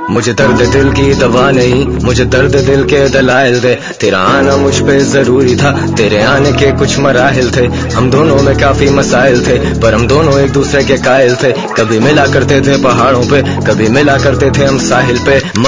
मुझे दर्द दिल की दवा नहीं, मुझे दर्द दिल के दलाइल दे। तेरा आना मुझ पे जरूरी था, तेरे आने के कुछ मराहिल थे। हम दोनों में काफी मसाइल थे, पर हम दोनों एक दूसरे के कायल थे। कभी मिला करते थे पहाड़ों पे, कभी मिला करते थे हम साहिल पे।